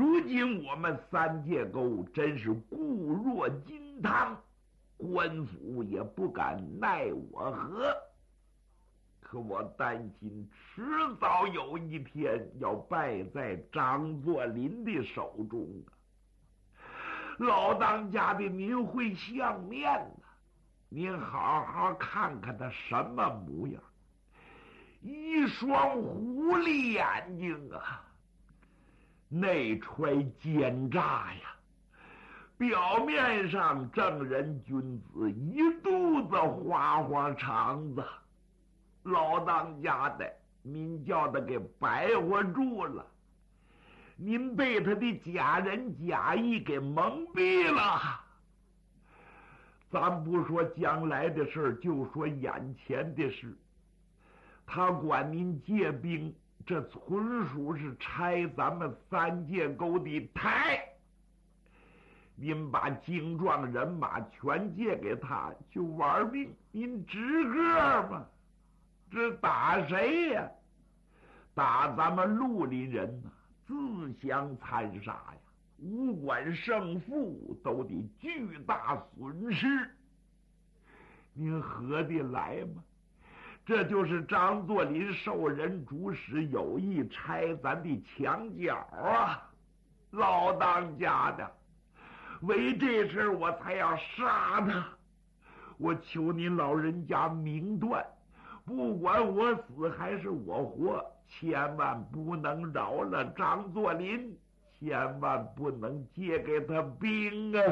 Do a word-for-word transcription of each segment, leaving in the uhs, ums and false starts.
如今我们三界沟真是固若金汤，官府也不敢奈我何。可我担心迟早有一天要败在张作霖的手中啊！老当家的您会相面了，您好好看看他什么模样，一双狐狸眼睛啊，内揣奸诈呀，表面上正人君子，一肚子花花肠子。老当家的，您叫他给白活住了，您被他的假仁假义给蒙蔽了。咱不说将来的事，就说眼前的事。他管您借兵，这纯属是拆咱们三界沟的台。您把精壮人马全借给他，就玩命，您值个吗？这打谁呀？打咱们绿林人呐、啊，自相残杀呀！无管胜负，都得巨大损失。您合得来吗？这就是张作霖受人主使，有意拆咱的墙角啊！老当家的，为这事我才要杀他。我求您老人家明断，不管我死还是我活，千万不能饶了张作霖，千万不能借给他兵啊！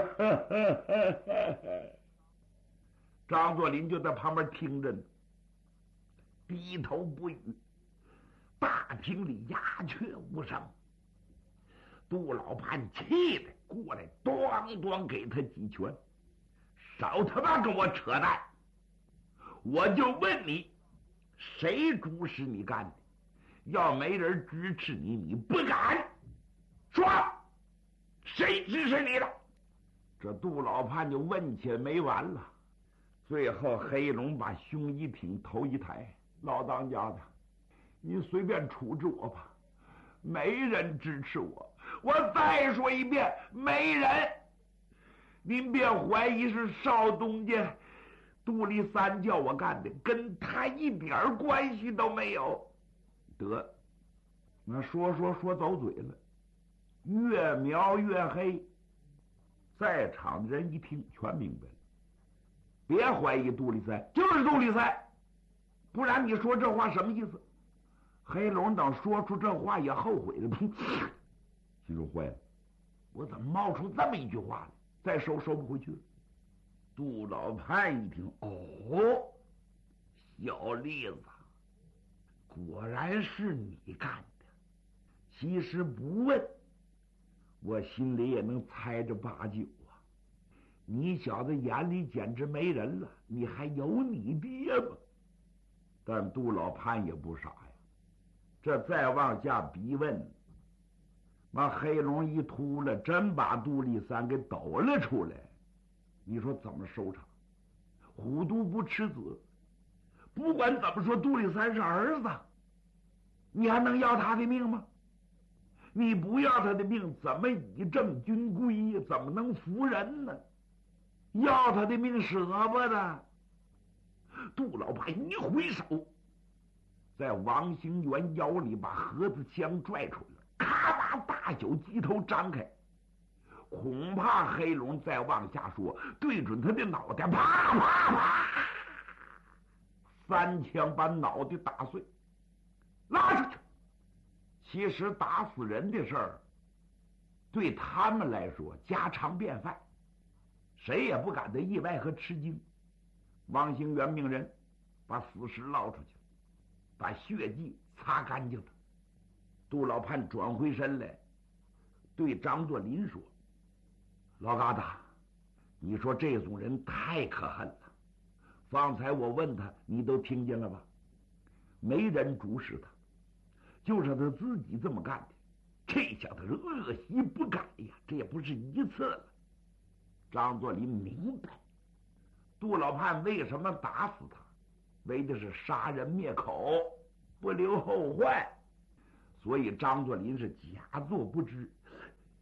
张作霖就在旁边听着呢，低头不语。大厅里鸦雀无声。杜老潘气的过来，咣咣给他几拳，少他妈跟我扯淡！我就问你，谁主使你干的？要没人支持你，你不敢说，谁支持你的？这杜老潘就问起没完了。最后黑龙把胸一挺，头一抬，老当家的，您随便处置我吧，没人支持我。我再说一遍，没人。您别怀疑是少东家杜立三叫我干的，跟他一点关系都没有。得，那说说说走嘴了，越描越黑。在场的人一听全明白了，别怀疑杜立三，就是杜立三，不然你说这话什么意思？黑龙等说出这话也后悔了，心说坏了，我怎么冒出这么一句话来？再收收不回去了。杜老潘一听，哦，小栗子，果然是你干的。其实不问，我心里也能猜着八九啊。你小子眼里简直没人了，你还有你爹吗？但杜老潘也不傻呀，这再往下逼问，把黑龙一秃了，真把杜立三给抖了出来。你说怎么收场？虎毒不吃子，不管怎么说，杜立三是儿子，你还能要他的命吗？你不要他的命，怎么以正军规？怎么能服人呢？要他的命舍不得。杜老潘一挥手，在王兴元腰里把盒子枪拽出来，咔吧，大九鸡头张开，恐怕黑龙再往下说，对准他的脑袋，啪啪啪，三枪把脑袋打碎，拉出去。其实打死人的事儿，对他们来说家常便饭，谁也不感到意外和吃惊。王兴元命人把死尸捞出去，把血迹擦干净了。杜老潘转回身来，对张作霖说：“老疙瘩，你说这种人太可恨了。方才我问他，你都听见了吧？没人主使他，就是他自己这么干的。这小子恶习不改呀，这也不是一次了。”张作霖明白杜老潘为什么打死他，为的是杀人灭口，不留后患。所以张作霖是假作不知，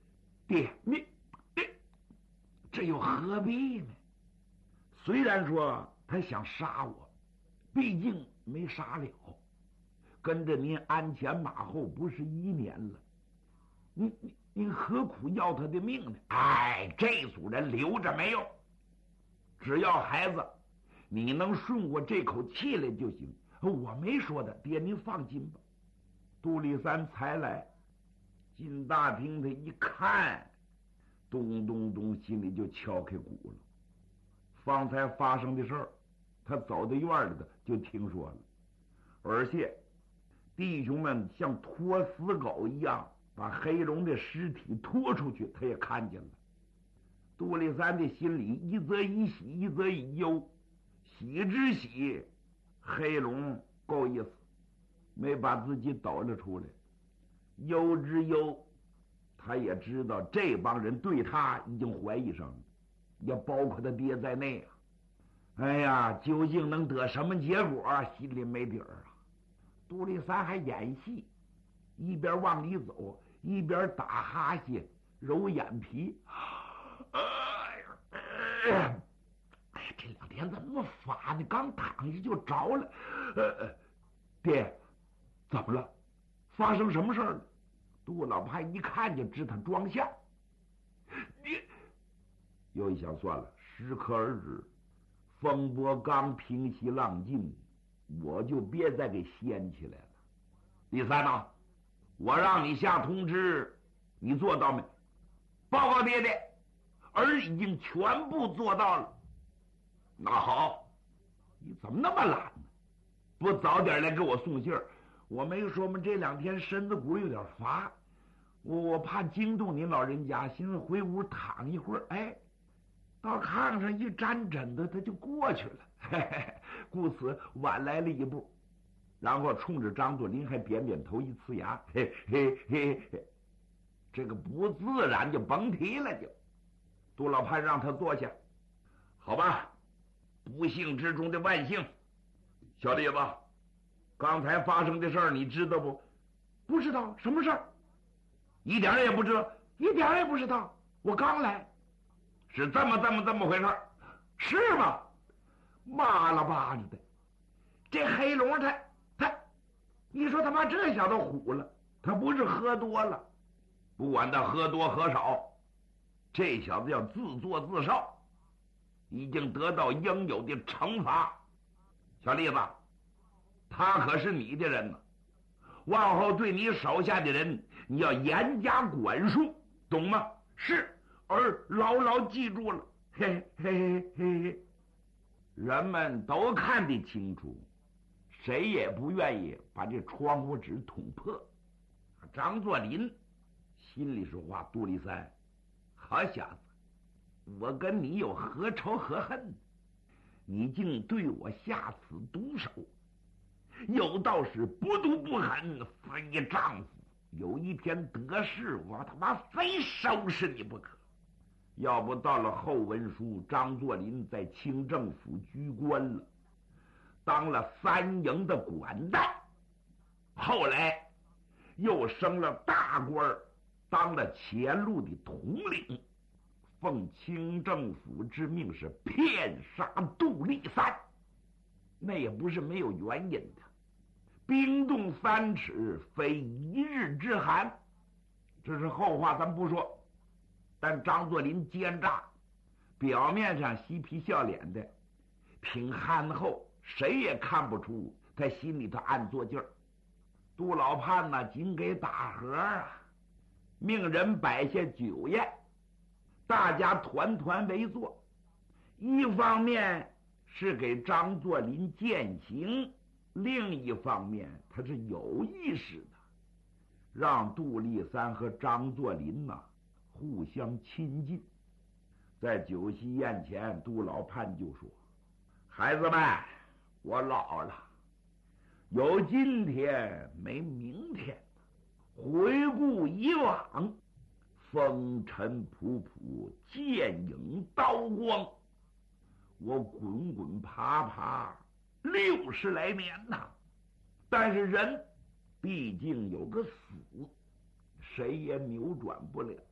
爹，你你这又何必呢？虽然说他想杀我，毕竟没杀了，跟着您鞍前马后不是一年了，你你你何苦要他的命呢？哎，这组人留着没用，只要孩子你能顺过这口气来就行。我没说的，爹您放心吧。杜立三才来进大厅，他一看，咚咚咚，心里就敲开鼓了。方才发生的事儿，他走到院里头就听说了，而且弟兄们像拖死狗一样把黑龙的尸体拖出去，他也看见了。杜立三的心里一则一喜，一则一忧。喜之喜，黑龙够意思，没把自己抖了出来；忧之忧，他也知道这帮人对他已经怀疑上了，也包括他爹在内啊。哎呀，究竟能得什么结果，心里没底儿啊。杜立三还演戏，一边往里走，一边打哈欠，揉眼皮。哎呀，哎呀，这两天怎么发呢？刚躺下就着了。呃，爹，怎么了？发生什么事儿了？杜老派一看就知他装相。你又一想，算了，适可而止。风波刚平息浪静，我就别再给掀起来了。第三呢，我让你下通知，你做到没？报告爹爹，儿已经全部做到了。那好，你怎么那么懒呢？不早点来给我送信儿？我没说吗？这两天身子骨有点乏，我我怕惊动您老人家，寻思回屋躺一会儿，哎，到炕上一沾枕头，他就过去了，嘿嘿，故此晚来了一步。然后冲着张作霖还扁扁头一呲牙，嘿嘿嘿嘿，这个不自然就甭提了。就杜老潘让他坐下，好吧，不幸之中的万幸。小李子，刚才发生的事儿你知道不？不知道。什么事儿？一点也不知道。一点也不知道，我刚来。是这么这么这么回事儿，是吗？妈了巴子的，这黑龙他他，你说他妈这小子虎了，他不是喝多了，不管他喝多喝少，这小子要自作自受，已经得到应有的惩罚。小栗子，他可是你的人呢，往后对你手下的人你要严加管束，懂吗？是。而牢牢记住了，嘿嘿嘿嘿，人们都看得清楚，谁也不愿意把这窗户纸捅破。张作霖心里说话：杜立三，好小子，我跟你有何仇何恨？你竟对我下此毒手！有道是不毒不狠，非丈夫。有一天得势，我他妈非收拾你不可。要不到了后文书，张作霖在清政府居官了，当了三营的管带，后来又升了大官，当了前路的统领，奉清政府之命是骗杀杜立三，那也不是没有原因的。冰冻三尺，非一日之寒，这是后话，咱不说。但张作霖奸诈，表面上嬉皮笑脸的，挺憨厚，谁也看不出他心里头暗作劲儿。杜老盼呢，仅给打盒啊，命人摆下酒宴，大家团团围坐。一方面是给张作霖践行，另一方面他是有意识的，让杜立三和张作霖呢互相亲近。在酒席宴前，杜老盼就说：“孩子们，我老了，有今天没明天。回顾以往，风尘仆仆，剑影刀光，我滚滚爬爬六十来年呐。但是人毕竟有个死，谁也扭转不了。